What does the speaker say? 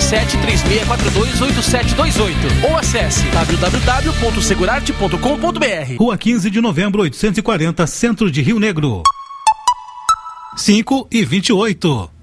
99736428728 ou acesse www.segurarte.com.br. Rua 15 de Novembro, 840, Centro de Rio Negro. 5:28.